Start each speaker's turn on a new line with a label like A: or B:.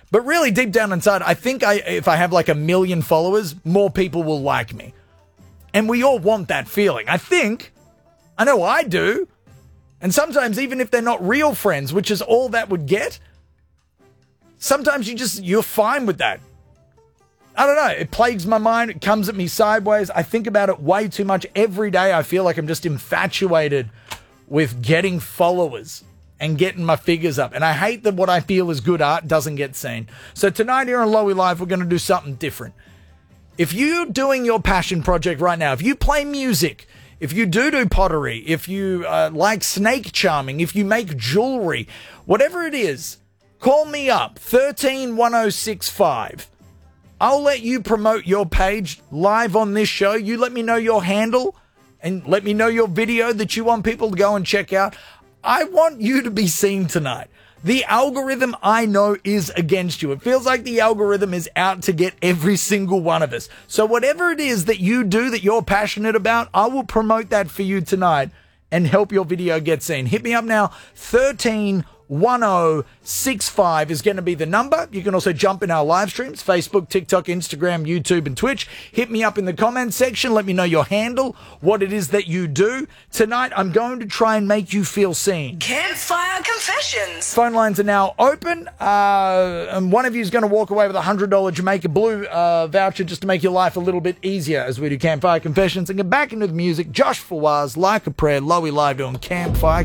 A: But really, deep down inside, I think if I have like 1 million followers, more people will like me. And we all want that feeling. I know I do. And sometimes even if they're not real friends, which is all that would get, sometimes you're fine with that. I don't know. It plagues my mind. It comes at me sideways. I think about it way too much. Every day I feel like I'm just infatuated with getting followers and getting my figures up. And I hate that what I feel is good art doesn't get seen. So tonight here on Lowy Live, we're going to do something different. If you're doing your passion project right now, if you play music, if you do pottery, if you like snake charming, if you make jewelry, whatever it is, call me up, 131065. I'll let you promote your page live on this show. You let me know your handle and let me know your video that you want people to go and check out. I want you to be seen tonight. The algorithm, I know, is against you. It feels like the algorithm is out to get every single one of us. So whatever it is that you do that you're passionate about, I will promote that for you tonight and help your video get seen. Hit me up now, 131065 is going to be the number. You can also jump in our live streams, Facebook, TikTok, Instagram, YouTube, and Twitch. Hit me up in the comments section. Let me know your handle, what it is that you do. Tonight, I'm going to try and make you feel seen.
B: Campfire Confessions.
A: Phone lines are now open, and one of you is going to walk away with a $100 Jamaica Blue voucher just to make your life a little bit easier as we do Campfire Confessions and get back into the music. Josh Fawaz, Like a Prayer, Lowy Live doing Campfire.